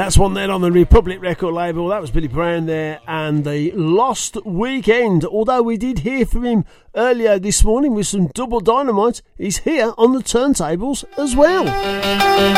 That's one there on the Republic record label. That was Billy Brown there and the Lost Weekend. Although we did hear from him earlier this morning with some Double Dynamite, he's here on the turntables as well.